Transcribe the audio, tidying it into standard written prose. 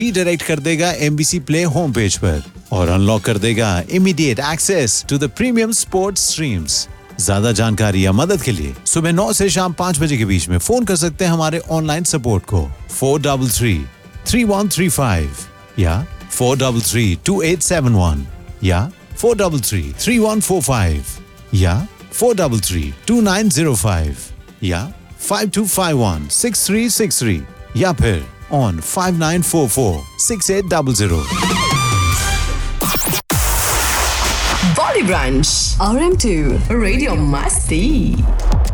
Redirect कर देगा MBC play home page पर और अनलॉक कर देगा immediate access to the premium sports streams. ज्यादा जानकारी या मदद के लिए सुबह 9 से शाम 5 बजे के बीच में फोन कर सकते हैं हमारे ऑनलाइन सपोर्ट को 433-3135 या 433-2871 या 433-3145 या 433-2905 या 5251-6363 या फिर on 5944-6800। Body Brunch RM2 Radio Masti।